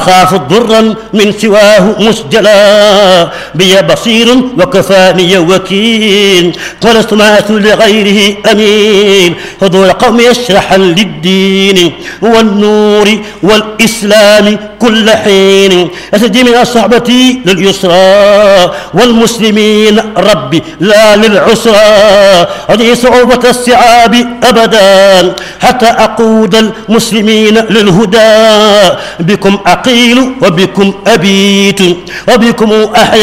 خاف ضرا من سواه مسجلا بي بصير وكفاني وكيل ولست مات لغيره أمين حضور قوم يشرحا للدين والنور والإسلام كل حين أسجي من الصحبة لليسرى والمسلمين ربي لا للعسرى هذه صعوبة الصعاب أبدا حتى أقود المسلمين للهدى بكم أقيل وبكم أبيت وبكم أحيا